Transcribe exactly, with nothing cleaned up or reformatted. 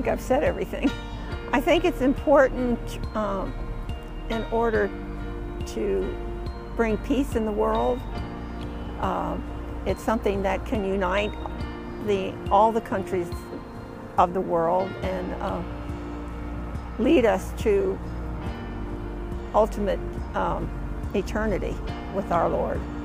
I've said everything. I think it's important um, in order to bring peace in the world. Uh, it's something that can unite the, all the countries of the world and uh, lead us to ultimate um, eternity with our Lord.